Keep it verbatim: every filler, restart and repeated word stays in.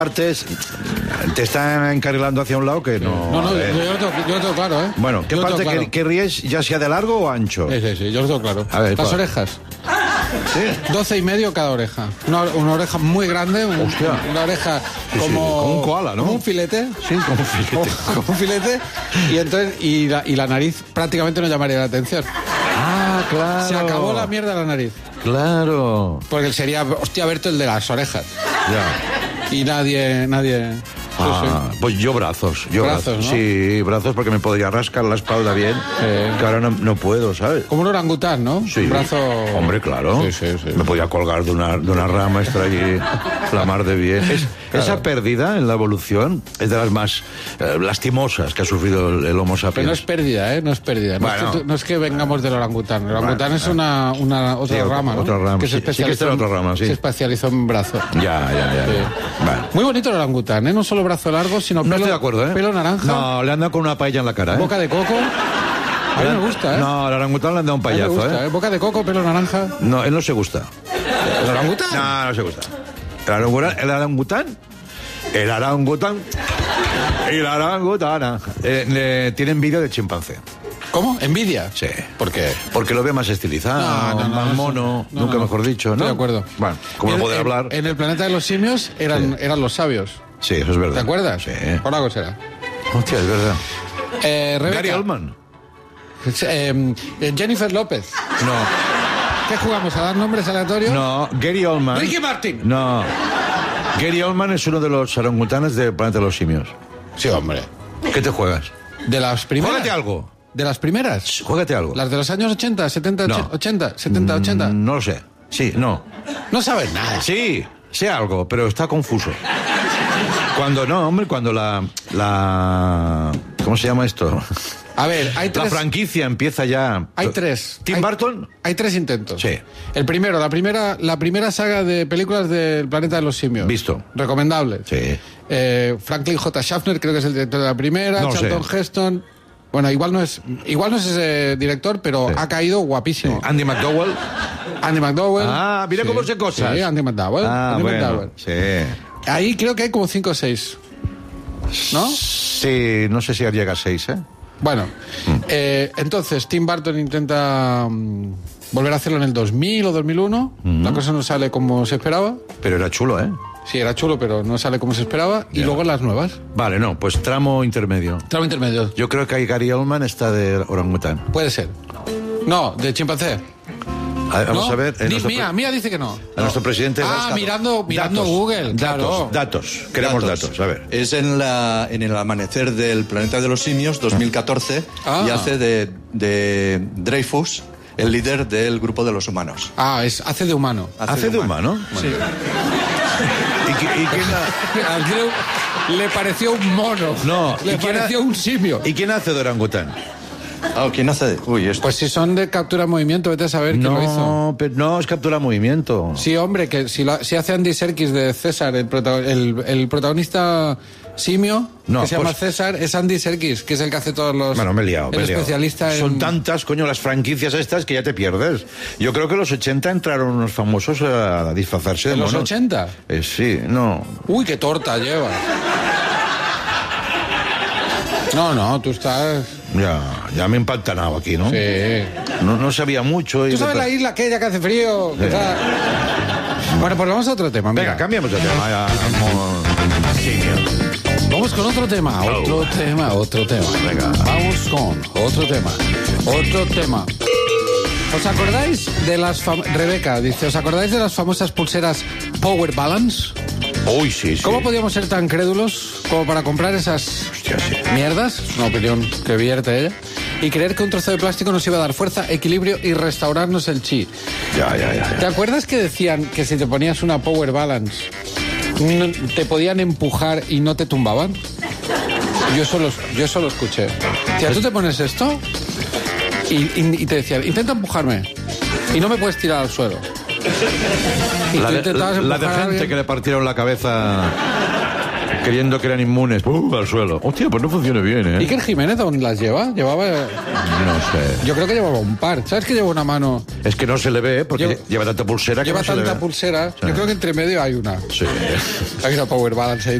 partes te están encarrilando hacia un lado que no... No, no, eh. yo, yo, lo tengo, yo lo tengo claro, ¿eh? Bueno, ¿qué Yo lo parte tengo claro. querríais, ya sea de largo o ancho? Sí, sí, sí, yo lo tengo claro. A ver, Las ¿cuál? orejas. ¿Sí? doce y medio cada oreja. Una, una oreja muy grande, un- Hostia. una oreja Sí, sí, como, como un koala, ¿no? Como un filete. Sí, como un filete. Como, como un filete. Y entonces, y la, y la nariz prácticamente no llamaría la atención. Ah, claro. Se acabó la mierda de la nariz. Claro. Porque sería, hostia, verte el de las orejas. Ya. Y nadie, nadie. Sí, Ah, sí. pues yo brazos. Yo Brazos, ¿no? Sí, brazos porque me podría rascar la espalda bien. Sí. Que ahora no, no puedo, ¿sabes? Como un orangután, ¿no? Sí. Un brazo. Hombre, claro. Sí, sí, sí. Me podía colgar de una, de una rama, estar allí la mar de bien. Es- Claro. Esa pérdida en la evolución es de las más eh, lastimosas que ha sufrido el, el Homo sapiens. Pero no es pérdida, ¿eh? No es pérdida. No, Bueno. es, que, no es que vengamos del orangután. El orangután Bueno, es una, una otra Sí, otra- rama, ¿no? otra rama. Que se Sí, sí que especializó esta era en- otra rama, sí. Se especializó en brazo. Ya, ya, ya. Sí. ya. Vale. Muy bonito el orangután, ¿eh? No solo brazo largo, sino No pelo, estoy de acuerdo, ¿eh? pelo naranja, No, le han dado con una paella en la cara, ¿eh? boca de coco. A mí me gusta, ¿eh? No, al orangután le han dado un A mí me payazo, gusta, ¿eh? ¿eh? Boca de coco, pelo naranja. No, él no se gusta. ¿El orangután? No, no se gusta. El orangután, el orangután, el orangután y la orangutana eh, le- tiene envidia de chimpancé. ¿Cómo? ¿Envidia? Sí. ¿Por qué? Porque lo ve más estilizado, No, no, no, más eso- mono, no, nunca no. mejor dicho, ¿no? Estoy de acuerdo. Bueno, como En- no poder en- hablar. En el planeta de los simios eran, Sí. eran los sabios. Sí, eso es verdad. ¿Te acuerdas? Sí. Por algo será. Hostia, es verdad. Eh, Rebeca. Gary Oldman. Eh, eh, Jennifer López. No, ¿Qué jugamos? ¿A dar nombres aleatorios? no, Gary Oldman. Ricky Martin. No. Gary Oldman es uno de los orangutanes del planeta de los simios. Sí, hombre. ¿Qué te juegas? De las primeras. Juégate algo. ¿De las primeras? Juégate algo. ¿Las de los años ochenta, setenta, No. ochenta, setenta, ochenta? Mm, No lo sé. Sí, no. No sabes nada. Sí, sé algo, pero está confuso. Cuando no, hombre, cuando la, la... ¿Cómo se llama esto? A ver, hay La tres. franquicia empieza ya... Hay tres. ¿Tim Hay- Burton? Hay tres intentos. Sí. El primero, la primera, la primera saga de películas del planeta de los simios. Visto. Recomendable. Sí. Eh, Franklin J. Schaffner creo que es el director de la primera. No lo Charlton sé. Heston. Bueno, igual no es, igual no es ese director, pero Sí. ha caído guapísimo. Andy McDowell. Andy McDowell. Ah, mira Sí. cómo sé cosas. Sí, Andy McDowell. Ah, Andy bueno, McDowell. sí. Ahí creo que hay como cinco o seis. ¿No? Sí, no sé si llega a seis, ¿eh? Bueno, eh, entonces Tim Burton intenta mm, volver a hacerlo en el dos mil o dos mil uno. La cosa no sale como se esperaba. Pero era chulo, ¿eh? Sí, era chulo, pero no sale como se esperaba. Y Ya. luego las nuevas. Vale, no, pues tramo intermedio. Tramo intermedio. Yo creo que ahí Gary Oldman está de orangután. Puede ser. No, de chimpancé. A- Vamos ¿No? a ver... eh, Di- nuestro Mía, pre- Mía dice que no. a nuestro presidente... Ah, Rascado. mirando- mirando Datos, Google, Datos, claro. datos. Queremos datos, a ver. Es en, la, en el amanecer del planeta de los simios, dos mil catorce, Ah. y hace de, de Dreyfus el líder del grupo de los humanos. Ah, es, hace de humano. ¿Hace de humano? Sí. ¿Y, qui- y quién ha- Al Greu le pareció un mono. No, Le ¿y quién ha- pareció un simio. ¿Y quién hace de orangután? Ah, ¿quién hace de...? Uy, esto... Pues si son de captura en movimiento, vete a saber quién lo hizo. No, pero no, es captura movimiento. Sí, hombre, que si, lo- si hace Andy Serkis de César, el, protago- el, el protagonista simio, No, que se llama pues- César, es Andy Serkis, que es el que hace todos los... Bueno, me he liado, me El he liado. especialista en... Son tantas, coño, las franquicias estas que ya te pierdes. Yo creo que en los ochenta entraron unos famosos a disfrazarse de ¿En los monos. ochenta? Eh, sí, no. Uy, qué torta lleva. No, no, tú estás... Ya, ya me he empantanado aquí, ¿no? Sí. No, no sabía mucho. y ¿Tú sabes de- la isla aquella que hace frío? Que está- Bueno, pues vamos a otro tema. Venga, mira. cambiamos de tema. Ya, vamos. Sí, Vamos con otro tema, otro tema, otro tema. Venga. Vamos con otro tema, otro tema. ¿Os acordáis de las fam- Rebeca dice, ¿os acordáis de las famosas pulseras Power Balance? Uy, sí, sí. ¿Cómo podíamos ser tan crédulos como para comprar esas Hostia, sí. mierdas? Es una opinión que vierte ella. Y creer que un trozo de plástico nos iba a dar fuerza, equilibrio y restaurarnos el chi. Ya, ya, ya. ¿Te ya. acuerdas que decían que si te ponías una Power Balance no- te podían empujar y no te tumbaban? Yo solo, yo solo escuché. Tía, tú te pones esto y, y- y te decían, intenta empujarme y no me puedes tirar al suelo. Y La tú de, intentabas la de empujar a gente alguien. que le partieron la cabeza creyendo que eran inmunes. ¡Pum! Al suelo. Hostia, pues no funciona bien, ¿eh? ¿Iker Jiménez dónde las lleva? Llevaba... No sé. Yo creo que llevaba un par. ¿Sabes que lleva una mano? Es que no se le ve porque Lleva- lleva tanta pulsera que Lleva no se le tanta ve. pulsera. Sí. Yo creo que entre medio hay una. Sí. Hay una power balance ahí.